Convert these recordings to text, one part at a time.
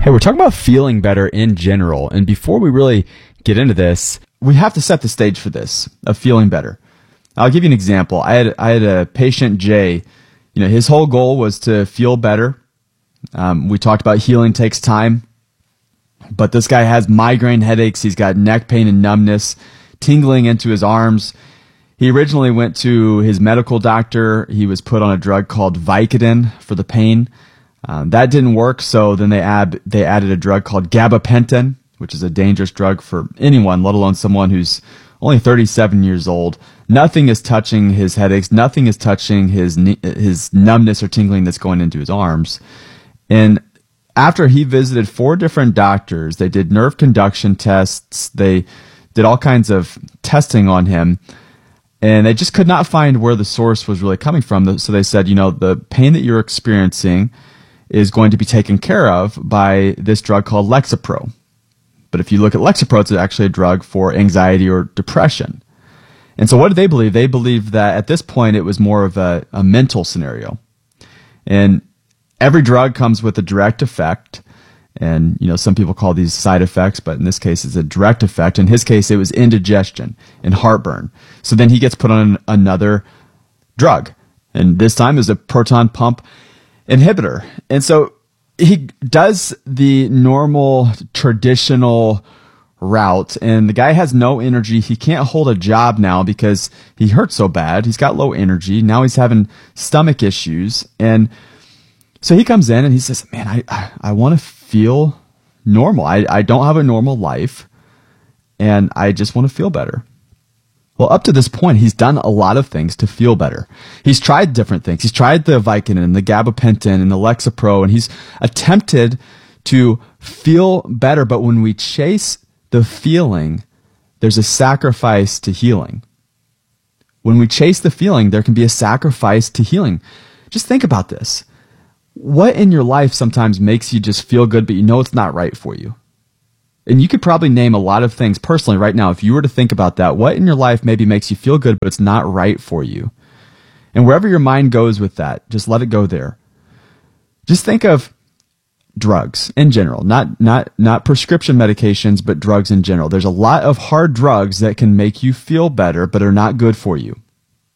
Hey, we're talking about feeling better in general. And before we really get into this, we have to set the stage for this, of feeling better. I'll give you an example. I had a patient, Jay. His whole goal was to feel better. We talked about healing takes time. But this guy has migraine headaches. He's got neck pain and numbness, tingling into his arms. He originally went to his medical doctor. He was put on a drug called Vicodin for the pain. That didn't work, so then they added a drug called gabapentin, which is a dangerous drug for anyone, let alone someone who's only 37 years old. Nothing is touching his headaches. Nothing is touching his numbness or tingling that's going into his arms. And after he visited 4 different doctors, they did nerve conduction tests. They did all kinds of testing on him, and they just could not find where the source was really coming from. So they said, the pain that you're experiencing is going to be taken care of by this drug called Lexapro. But if you look at Lexapro, it's actually a drug for anxiety or depression. And so what did they believe? They believed that at this point it was more of a mental scenario. And every drug comes with a direct effect. And, some people call these side effects, but in this case it's a direct effect. In his case, it was indigestion and heartburn. So then he gets put on another drug. And this time it was a proton pump inhibitor. And so he does the normal traditional route, and the guy has no energy. He can't hold a job now because he hurts so bad. He's got low energy. Now he's having stomach issues. And so he comes in and he says, man, I want to feel normal. I don't have a normal life, and I just want to feel better. Well, up to this point, he's done a lot of things to feel better. He's tried different things. He's tried the Vicodin, the gabapentin, and the Lexapro, and he's attempted to feel better. But when we chase the feeling, there's a sacrifice to healing. When we chase the feeling, there can be a sacrifice to healing. Just think about this. What in your life sometimes makes you just feel good, but it's not right for you? And you could probably name a lot of things personally right now. If you were to think about that, what in your life maybe makes you feel good, but it's not right for you? And wherever your mind goes with that, just let it go there. Just think of drugs in general, not prescription medications, but drugs in general. There's a lot of hard drugs that can make you feel better, but are not good for you.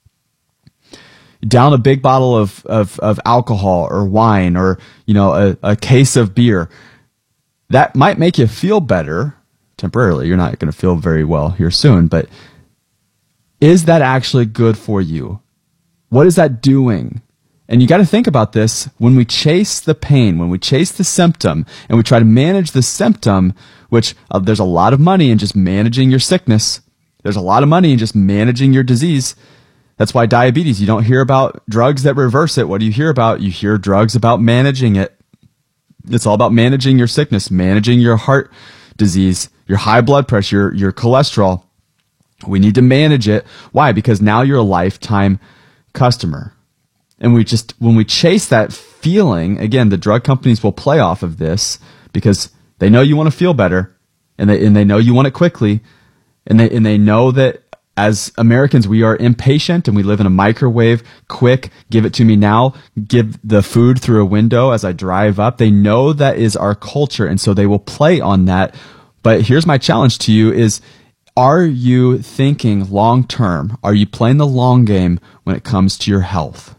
Down a big bottle of alcohol or wine or, a case of beer. That might make you feel better temporarily. You're not going to feel very well here soon, but is that actually good for you? What is that doing? And you got to think about this when we chase the pain, when we chase the symptom, and we try to manage the symptom, which there's a lot of money in just managing your sickness. There's a lot of money in just managing your disease. That's why diabetes, you don't hear about drugs that reverse it. What do you hear about? You hear drugs about managing it. It's all about managing your sickness, managing your heart disease, your high blood pressure, your cholesterol. We need to manage it. Why? Because now you're a lifetime customer. And when we chase that feeling, again, the drug companies will play off of this because they know you want to feel better, and they know you want it quickly, and they know that as Americans, we are impatient and we live in a microwave. Quick, give it to me now. Give the food through a window as I drive up. They know that is our culture, and so they will play on that. But here's my challenge to you is, are you thinking long term? Are you playing the long game when it comes to your health?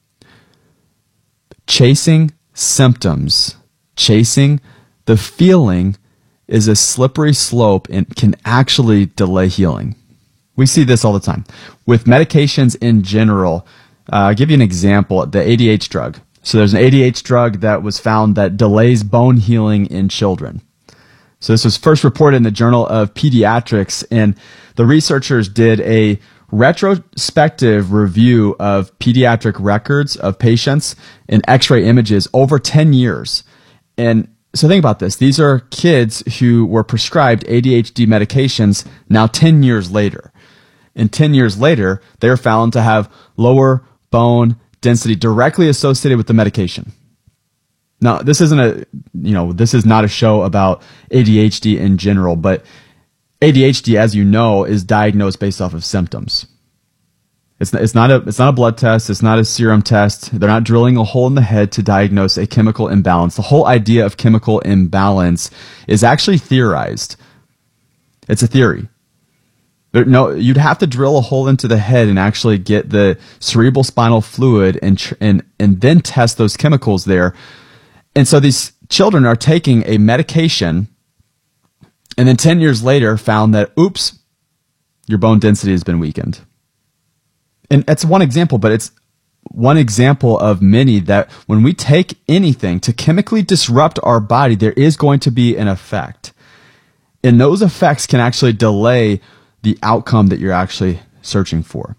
Chasing symptoms, chasing the feeling is a slippery slope and can actually delay healing. We see this all the time. With medications in general, I'll give you an example, the ADH drug. So there's an ADH drug that was found that delays bone healing in children. So this was first reported in the Journal of Pediatrics, and the researchers did a retrospective review of pediatric records of patients and x-ray images over 10 years. And so think about this. These are kids who were prescribed ADHD medications now 10 years later. And 10 years later, they're found to have lower bone density directly associated with the medication. Now, this is not a show about ADHD in general, but ADHD, as you know, is diagnosed based off of symptoms. It's not a blood test. It's not a serum test. They're not drilling a hole in the head to diagnose a chemical imbalance. The whole idea of chemical imbalance is actually theorized. It's a theory. No, you'd have to drill a hole into the head and actually get the cerebral spinal fluid and then test those chemicals there. And so these children are taking a medication and then 10 years later found that, oops, your bone density has been weakened. And that's one example, but it's one example of many that when we take anything to chemically disrupt our body, there is going to be an effect. And those effects can actually delay the outcome that you're actually searching for.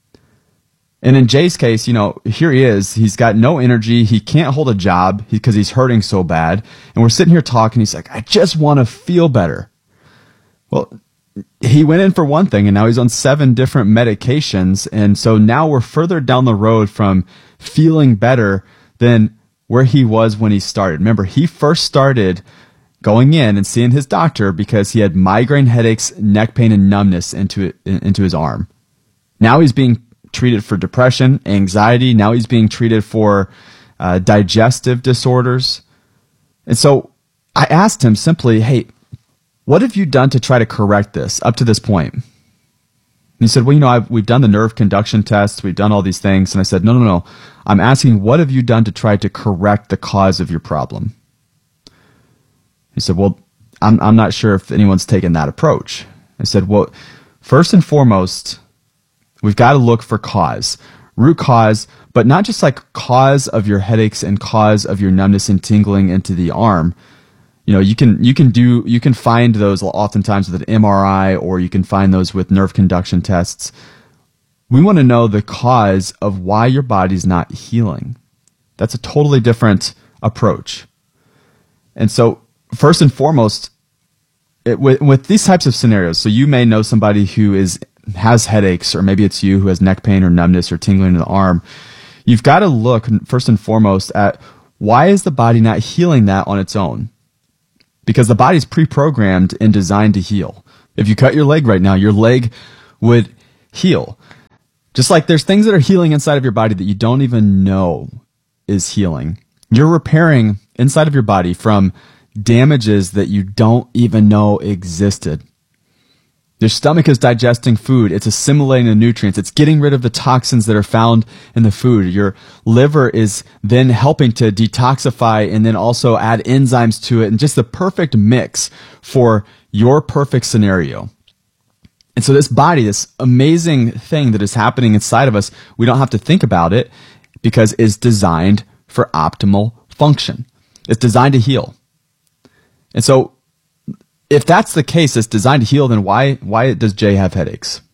And in Jay's case, here he is. He's got no energy. He can't hold a job because he's hurting so bad. And we're sitting here talking. He's like, I just want to feel better. Well, he went in for one thing, and now he's on 7 different medications. And so now we're further down the road from feeling better than where he was when he started. Remember, he first started going in and seeing his doctor because he had migraine headaches, neck pain, and numbness into his arm. Now he's being treated for depression, anxiety. Now he's being treated for digestive disorders. And so I asked him simply, hey, what have you done to try to correct this up to this point? And he said, well, we've done the nerve conduction tests. We've done all these things. And I said, no. I'm asking, what have you done to try to correct the cause of your problem? He said, well, I'm not sure if anyone's taken that approach. I said, well, first and foremost, we've got to look for cause, root cause, but not just like cause of your headaches and cause of your numbness and tingling into the arm. You can find those oftentimes with an MRI, or you can find those with nerve conduction tests. We want to know the cause of why your body's not healing. That's a totally different approach. And so first and foremost, with these types of scenarios, so you may know somebody who has headaches, or maybe it's you who has neck pain or numbness or tingling in the arm. You've got to look first and foremost at why is the body not healing that on its own? Because the body's pre-programmed and designed to heal. If you cut your leg right now, your leg would heal. Just like there's things that are healing inside of your body that you don't even know is healing. You're repairing inside of your body from damages that you don't even know existed. Your stomach is digesting food. It's assimilating the nutrients. It's getting rid of the toxins that are found in the food. Your liver is then helping to detoxify and then also add enzymes to it, and just the perfect mix for your perfect scenario. And so this body, this amazing thing that is happening inside of us, we don't have to think about it because it's designed for optimal function. It's designed to heal. And so if that's the case, it's designed to heal, then why does Jay have headaches?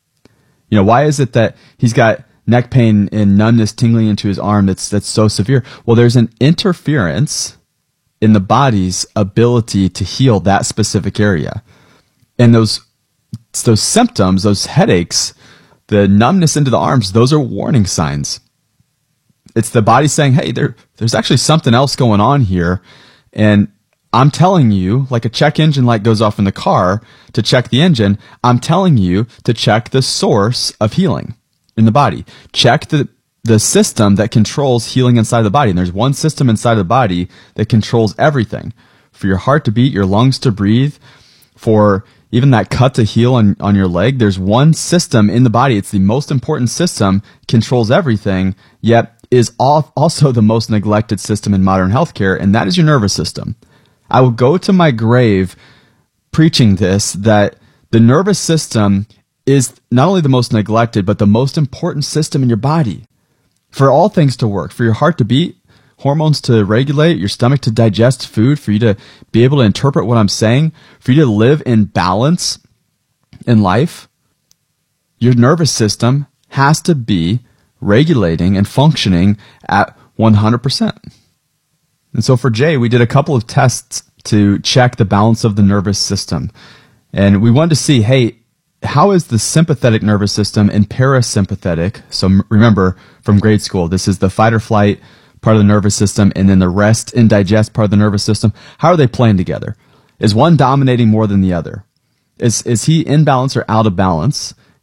Why is it that he's got neck pain and numbness tingling into his arm that's so severe? Well, there's an interference in the body's ability to heal that specific area. And those symptoms, those headaches, the numbness into the arms, those are warning signs. It's the body saying, hey, there's actually something else going on here, and I'm telling you, like a check engine light goes off in the car to check the engine, I'm telling you to check the source of healing in the body. Check the system that controls healing inside the body. And there's one system inside the body that controls everything. For your heart to beat, your lungs to breathe, for even that cut to heal on your leg, there's one system in the body. It's the most important system, controls everything, yet is also the most neglected system in modern healthcare, and that is your nervous system. I will go to my grave preaching this, that the nervous system is not only the most neglected, but the most important system in your body. For all things to work, for your heart to beat, hormones to regulate, your stomach to digest food, for you to be able to interpret what I'm saying, for you to live in balance in life, your nervous system has to be regulating and functioning at 100%. And so for Jay, we did a couple of tests to check the balance of the nervous system. And we wanted to see, hey, how is the sympathetic nervous system and parasympathetic? So remember from grade school, this is the fight or flight part of the nervous system, and then the rest and digest part of the nervous system. How are they playing together? Is one dominating more than the other? Is he in balance or out of balance?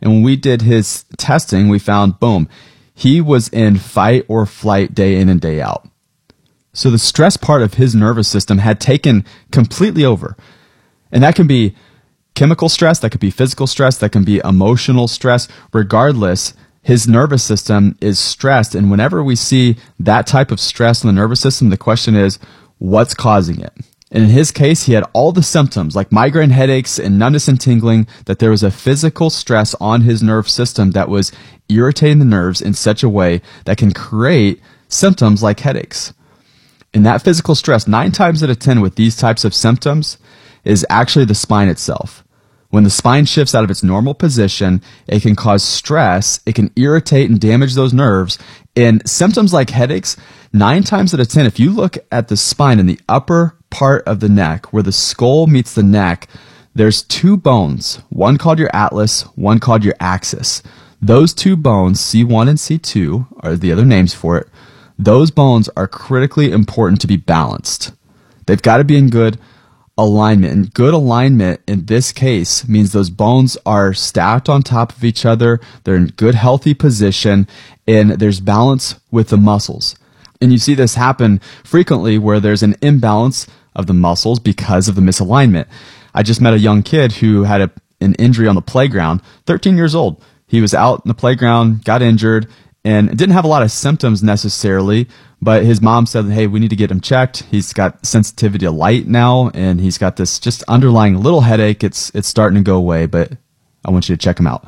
And when we did his testing, we found, boom, he was in fight or flight day in and day out. So the stress part of his nervous system had taken completely over. And that can be chemical stress, that could be physical stress, that can be emotional stress. Regardless, his nervous system is stressed. And whenever we see that type of stress in the nervous system, the question is, what's causing it? And in his case, he had all the symptoms like migraine headaches and numbness and tingling, that there was a physical stress on his nerve system that was irritating the nerves in such a way that can create symptoms like headaches. And that physical stress, 9 times out of 10 with these types of symptoms, is actually the spine itself. When the spine shifts out of its normal position, it can cause stress, it can irritate and damage those nerves. And symptoms like headaches, 9 times out of 10, if you look at the spine in the upper part of the neck, where the skull meets the neck, there's 2 bones, one called your atlas, one called your axis. Those 2 bones, C1 and C2, are the other names for it. Those bones are critically important to be balanced. They've got to be in good alignment. And good alignment in this case means those bones are stacked on top of each other, they're in good healthy position, and there's balance with the muscles. And you see this happen frequently where there's an imbalance of the muscles because of the misalignment. I just met a young kid who had an injury on the playground, 13 years old. He was out in the playground, got injured, and didn't have a lot of symptoms necessarily, but his mom said, hey, we need to get him checked. He's got sensitivity to light now, and he's got this just underlying little headache. It's starting to go away, but I want you to check him out.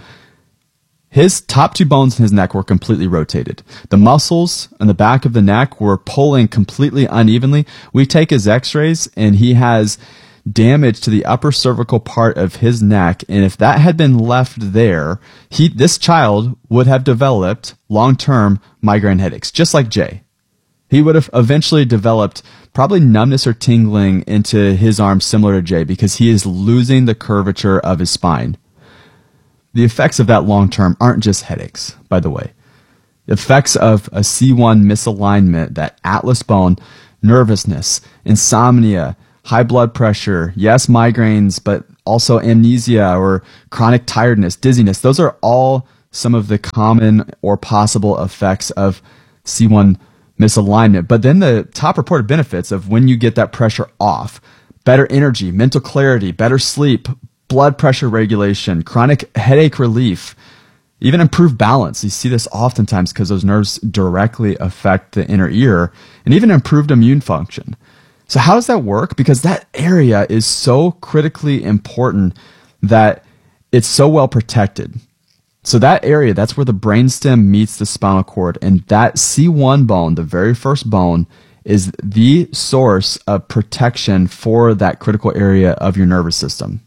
His top 2 bones in his neck were completely rotated. The muscles on the back of the neck were pulling completely unevenly. We take his x-rays, and he has damage to the upper cervical part of his neck, and if that had been left there, this child would have developed long-term migraine headaches, just like Jay. He would have eventually developed probably numbness or tingling into his arm similar to Jay because he is losing the curvature of his spine. The effects of that long-term aren't just headaches, by the way. The effects of a C1 misalignment, that atlas bone, nervousness, insomnia, high blood pressure, yes, migraines, but also amnesia or chronic tiredness, dizziness. Those are all some of the common or possible effects of C1 misalignment. But then the top reported benefits of when you get that pressure off: better energy, mental clarity, better sleep, blood pressure regulation, chronic headache relief, even improved balance. You see this oftentimes because those nerves directly affect the inner ear, and even improved immune function. So how does that work? Because that area is so critically important that it's so well protected. So that area, that's where the brainstem meets the spinal cord. And that C1 bone, the very first bone, is the source of protection for that critical area of your nervous system.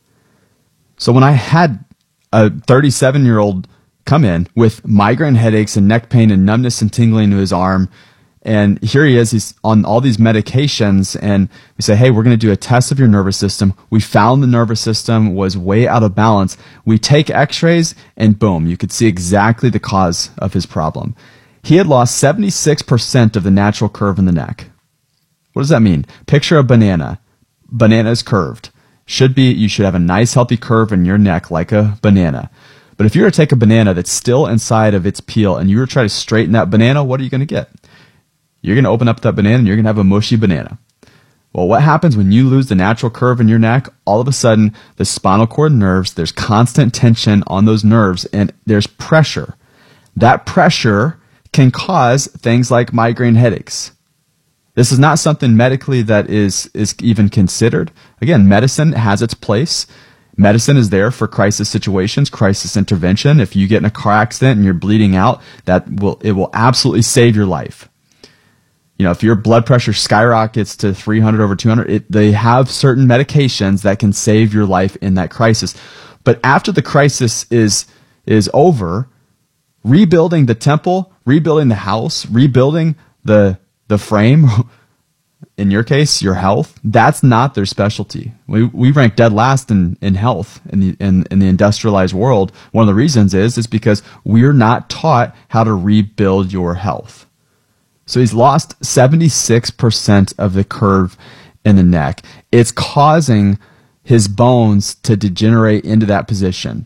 So when I had a 37-year-old come in with migraine headaches and neck pain and numbness and tingling to his arm, and here he is, he's on all these medications, and we say, hey, we're going to do a test of your nervous system. We found the nervous system was way out of balance. We take x-rays, and boom, you could see exactly the cause of his problem. He had lost 76% of the natural curve in the neck. What does that mean? Picture a banana. Banana is curved. You should have a nice healthy curve in your neck like a banana. But if you were to take a banana that's still inside of its peel and you were to try to straighten that banana, what are you going to get? You're going to open up that banana and you're going to have a mushy banana. Well, what happens when you lose the natural curve in your neck? All of a sudden, the spinal cord nerves, there's constant tension on those nerves and there's pressure. That pressure can cause things like migraine headaches. This is not something medically that is even considered. Again, medicine has its place. Medicine is there for crisis situations, crisis intervention. If you get in a car accident and you're bleeding out, it will absolutely save your life. You know, if your blood pressure skyrockets to 300 over 200, they have certain medications that can save your life in that crisis. But after the crisis is over, rebuilding the temple, rebuilding the house, rebuilding the frame, in your case, your health, that's not their specialty. We rank dead last in health in the industrialized world. One of the reasons is because we're not taught how to rebuild your health. So he's lost 76% of the curve in the neck. It's causing his bones to degenerate into that position.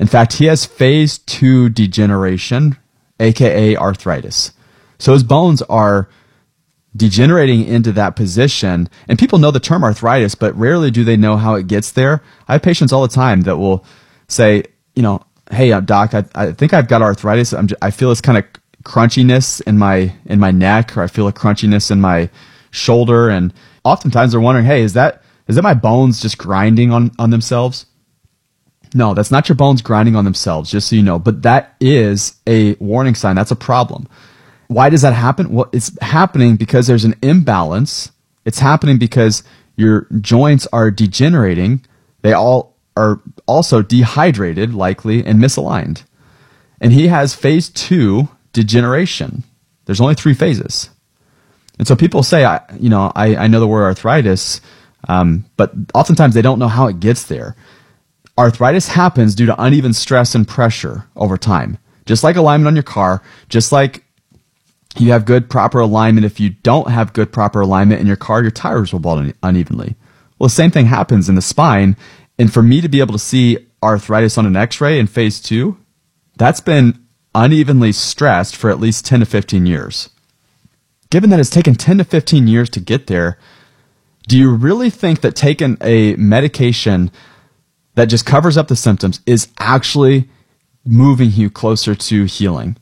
In fact, he has phase 2 degeneration, aka arthritis. So his bones are degenerating into that position. And people know the term arthritis, but rarely do they know how it gets there. I have patients all the time that will say, hey, doc, I think I've got arthritis. I feel this kind of crunchiness in my neck, or I feel a crunchiness in my shoulder. And oftentimes they're wondering, hey, is that my bones just grinding on themselves? No, that's not your bones grinding on themselves, just so you know. But that is a warning sign. That's a problem. Why does that happen? Well, it's happening because there's an imbalance. It's happening because your joints are degenerating. They all are also dehydrated, likely, and misaligned. And he has phase 2 degeneration. There's only 3 phases. And so people say, I know the word arthritis, but oftentimes they don't know how it gets there. Arthritis happens due to uneven stress and pressure over time. Just like alignment on your car, just like you have good proper alignment. If you don't have good proper alignment in your car, your tires will ball unevenly. Well, the same thing happens in the spine. And for me to be able to see arthritis on an x-ray in phase 2, that's been unevenly stressed for at least 10 to 15 years. Given that it's taken 10 to 15 years to get there, do you really think that taking a medication that just covers up the symptoms is actually moving you closer to healing?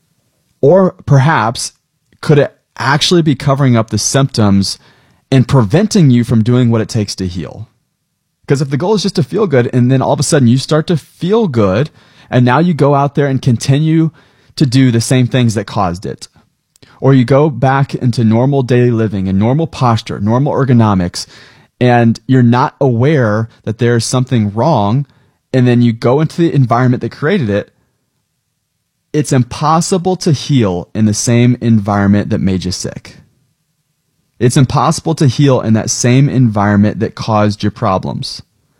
Or perhaps, could it actually be covering up the symptoms and preventing you from doing what it takes to heal? Because if the goal is just to feel good, and then all of a sudden you start to feel good, and now you go out there and continue to do the same things that caused it, or you go back into normal daily living and normal posture, normal ergonomics, and you're not aware that there's something wrong, and then you go into the environment that created it, it's impossible to heal in the same environment that made you sick. It's impossible to heal in that same environment that caused your problems.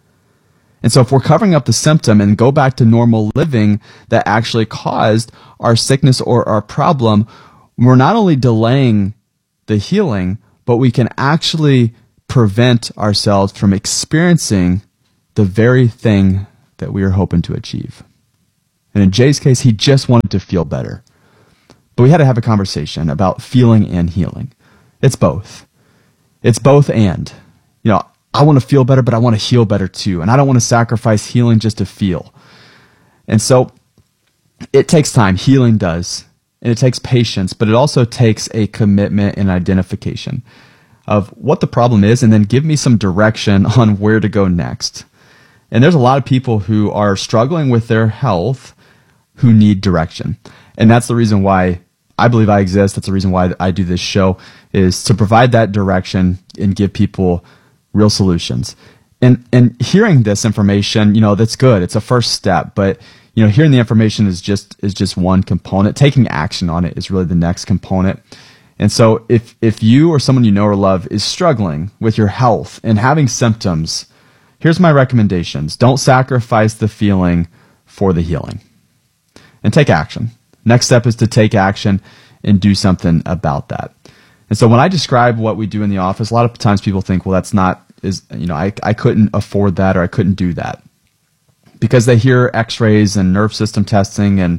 And so if we're covering up the symptom and go back to normal living that actually caused our sickness or our problem, we're not only delaying the healing, but we can actually prevent ourselves from experiencing the very thing that we are hoping to achieve. And in Jay's case, he just wanted to feel better. But we had to have a conversation about feeling and healing. It's both. It's both and. I want to feel better, but I want to heal better too. And I don't want to sacrifice healing just to feel. And so it takes time. Healing does. And it takes patience, but it also takes a commitment and identification of what the problem is, and then give me some direction on where to go next. And there's a lot of people who are struggling with their health who need direction. And that's the reason why I believe I exist. That's the reason why I do this show, is to provide that direction and give people real solutions. And hearing this information, that's good. It's a first step, but hearing the information is just one component. Taking action on it is really the next component. And so if you or someone you know or love is struggling with your health and having symptoms, here's my recommendations. Don't sacrifice the feeling for the healing. And take action. Next step is to take action and do something about that. And so when I describe what we do in the office, a lot of times people think, well, I couldn't afford that, or I couldn't do that. Because they hear x-rays and nerve system testing, and,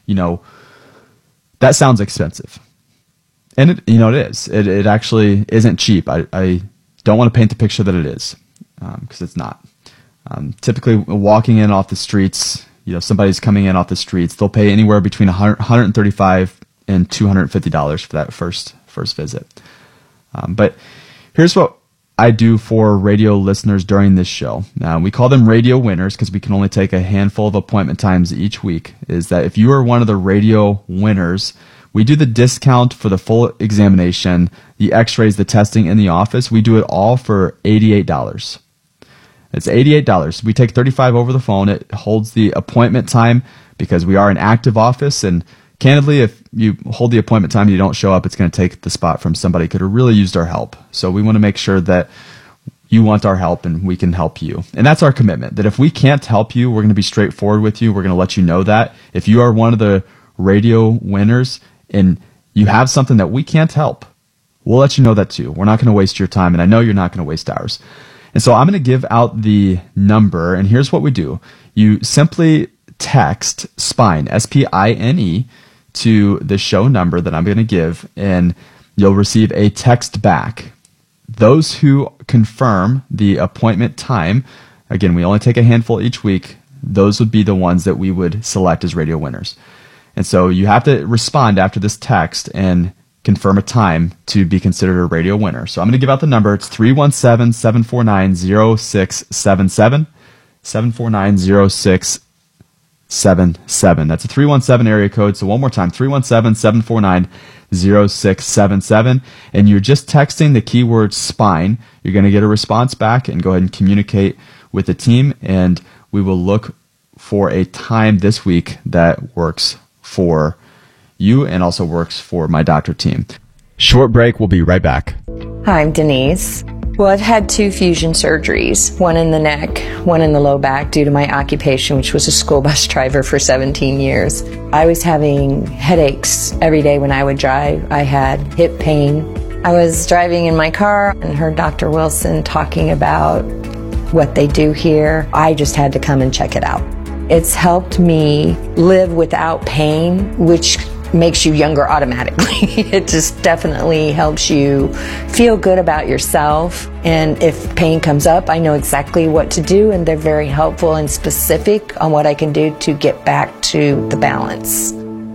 that sounds expensive. And it is. It actually isn't cheap. I don't want to paint the picture that it is, because it's not. Typically, walking in off the streets, somebody's coming in off the streets, they'll pay anywhere between $135 and $250 for that first visit. But here's what I do for radio listeners during this show. We call them radio winners because we can only take a handful of appointment times each week. Is that if you are one of the radio winners, we do the discount for the full examination, the x-rays, the testing in the office. We do it all for $88. It's $88. We take $35 over the phone. It holds the appointment time because we are an active office. And candidly, if you hold the appointment time and you don't show up, it's going to take the spot from somebody who could have really used our help. So we want to make sure that you want our help and we can help you. And that's our commitment, that if we can't help you, we're going to be straightforward with you. We're going to let you know that. If you are one of the radio winners and you have something that we can't help, we'll let you know that too. We're not going to waste your time, and I know you're not going to waste ours. And so I'm going to give out the number, and here's what we do. You simply text SPINE, SPINE, to the show number that I'm going to give, and you'll receive a text back. Those who confirm the appointment time, again, we only take a handful each week, those would be the ones that we would select as radio winners. And so you have to respond after this text and confirm a time to be considered a radio winner. So I'm going to give out the number. It's 317-749-0677. 749-0677. That's a 317 area code. So one more time, 317-749-0677. And you're just texting the keyword SPINE. You're going to get a response back and go ahead and communicate with the team. And we will look for a time this week that works for you and also works for my doctor team. Short break. We'll be right back. Hi, I'm Denise. Well, I've had 2 fusion surgeries, one in the neck, one in the low back due to my occupation, which was a school bus driver for 17 years. I was having headaches every day when I would drive. I had hip pain. I was driving in my car and heard Dr. Wilson talking about what they do here. I just had to come and check it out. It's helped me live without pain, which makes you younger automatically. It just definitely helps you feel good about yourself. And if pain comes up, I know exactly what to do, and they're very helpful and specific on what I can do to get back to the balance.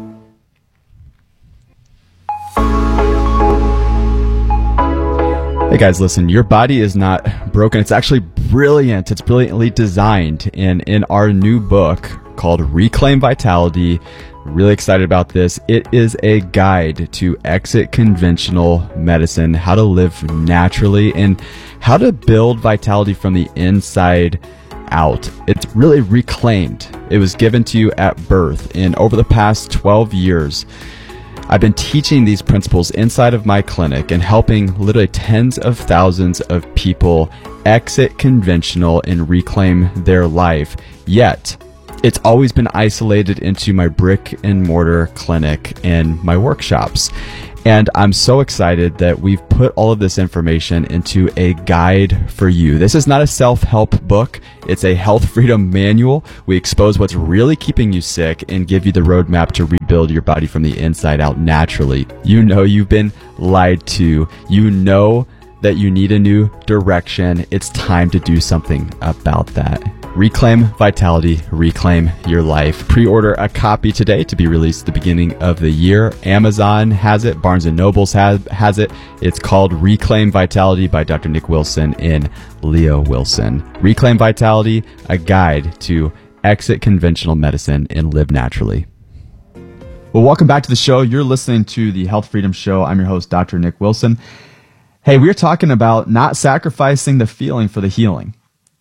Hey guys, listen, your body is not broken. It's actually brilliant. It's brilliantly designed. And in our new book called Reclaim Vitality, really excited about this. It is a guide to exit conventional medicine, how to live naturally, and how to build vitality from the inside out. It's really reclaimed. It was given to you at birth. And over the past 12 years, I've been teaching these principles inside of my clinic and helping literally tens of thousands of people exit conventional and reclaim their life. Yet, it's always been isolated into my brick and mortar clinic and my workshops. And I'm so excited that we've put all of this information into a guide for you. This is not a self-help book. It's a health freedom manual. We expose what's really keeping you sick and give you the roadmap to rebuild your body from the inside out naturally. You know you've been lied to. You know that you need a new direction. It's time to do something about that. Reclaim Vitality, reclaim your life. Pre-order a copy today to be released at the beginning of the year. Amazon has it. Barnes & Nobles has it. It's called Reclaim Vitality by Dr. Nick Wilson and Leo Wilson. Reclaim Vitality, a guide to exit conventional medicine and live naturally. Well, welcome back to the show. You're listening to the Health Freedom Show. I'm your host, Dr. Nick Wilson. Hey, we're talking about not sacrificing the feeling for the healing.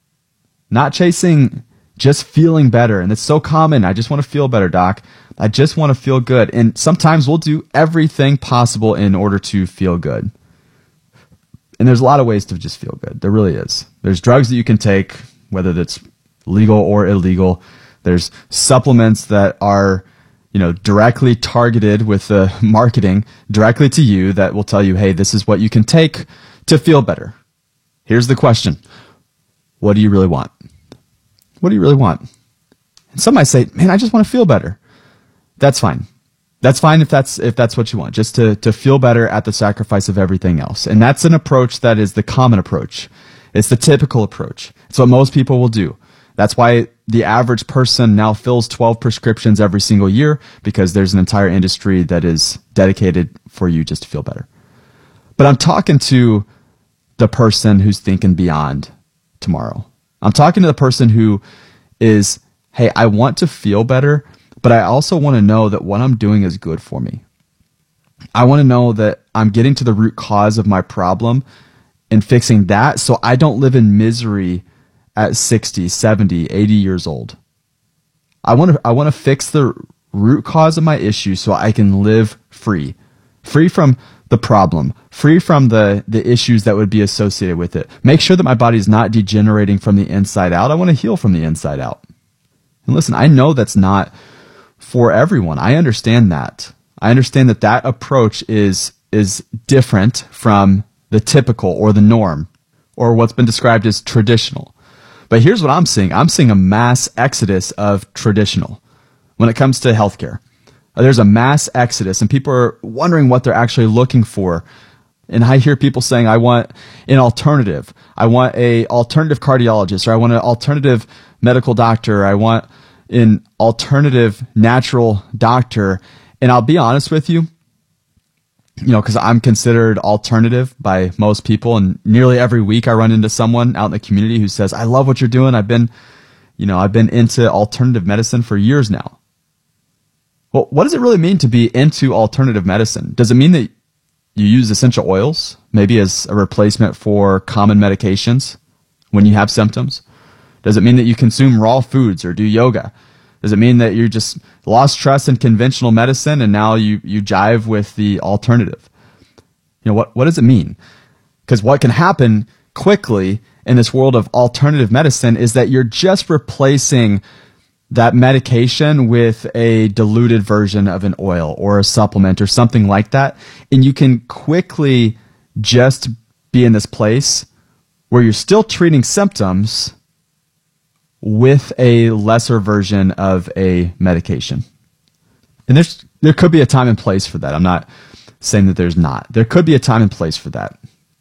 Not chasing just feeling better. And it's so common. I just want to feel better, doc. I just want to feel good. And sometimes we'll do everything possible in order to feel good. And there's a lot of ways to just feel good. There really is. There's drugs that you can take, whether that's legal or illegal. There's supplements that are, directly targeted with the marketing directly to you that will tell you, hey, this is what you can take to feel better. Here's the question. What do you really want? What do you really want? And some might say, man, I just want to feel better. That's fine. That's fine if that's what you want, just to feel better at the sacrifice of everything else. And that's an approach that is the common approach. It's the typical approach. It's what most people will do. That's why the average person now fills 12 prescriptions every single year, because there's an entire industry that is dedicated for you just to feel better. But I'm talking to the person who's thinking beyond tomorrow. I'm talking to the person who is, hey, I want to feel better, but I also want to know that what I'm doing is good for me. I want to know that I'm getting to the root cause of my problem and fixing that so I don't live in misery at 60, 70, 80 years old. I want to fix the root cause of my issue so I can live free from the problem, free from the issues that would be associated with it. Make sure that my body's not degenerating from the inside out. I want to heal from the inside out. And listen, I know that's not for everyone. I understand that. I understand that approach is different from the typical or the norm or what's been described as traditional. But here's what I'm seeing. I'm seeing a mass exodus of traditional when it comes to healthcare. There's a mass exodus, and people are wondering what they're actually looking for. And I hear people saying, I want an alternative. I want an alternative cardiologist, or I want an alternative medical doctor. I want an alternative natural doctor. And I'll be honest with you, because I'm considered alternative by most people. And nearly every week I run into someone out in the community who says, I love what you're doing. I've been into alternative medicine for years now. Well, what does it really mean to be into alternative medicine? Does it mean that you use essential oils, maybe as a replacement for common medications when you have symptoms? Does it mean that you consume raw foods or do yoga? Does it mean that you just lost trust in conventional medicine and now you jive with the alternative? What does it mean? Because what can happen quickly in this world of alternative medicine is that you're just replacing that medication with a diluted version of an oil or a supplement or something like that. And you can quickly just be in this place where you're still treating symptoms with a lesser version of a medication. And there could be a time and place for that. I'm not saying that there's not. There could be a time and place for that.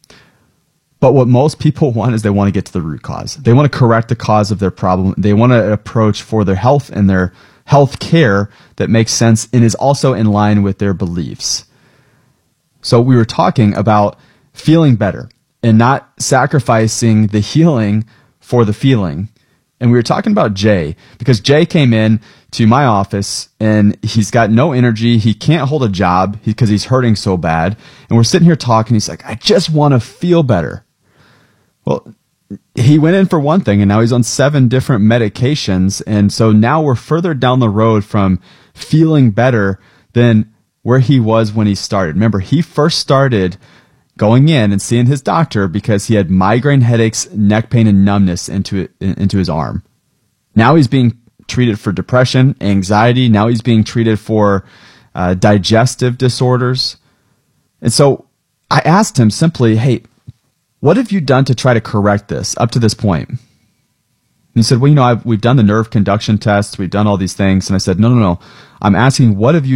But what most people want is they want to get to the root cause. They want to correct the cause of their problem. They want to approach for their health and their health care that makes sense and is also in line with their beliefs. So we were talking about feeling better and not sacrificing the healing for the feeling. And we were talking about Jay, because Jay came in to my office and he's got no energy. He can't hold a job because he's hurting so bad. And we're sitting here talking. He's like, I just want to feel better. Well, he went in for one thing and now he's on 7 different medications. And so now we're further down the road from feeling better than where he was when he started. Remember, he first started going in and seeing his doctor because he had migraine headaches, neck pain, and numbness into his arm. Now he's being treated for depression, anxiety. Now he's being treated for digestive disorders. And so I asked him simply, hey, what have you done to try to correct this up to this point? And he said, well, we've done the nerve conduction test. We've done all these things. And I said, no. I'm asking, what have you